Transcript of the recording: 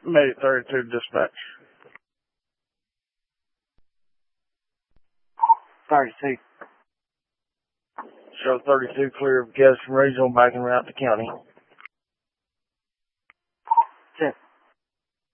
Medic 32 dispatch. 32. Show 32 clear of Gadsden Regional back en route to county.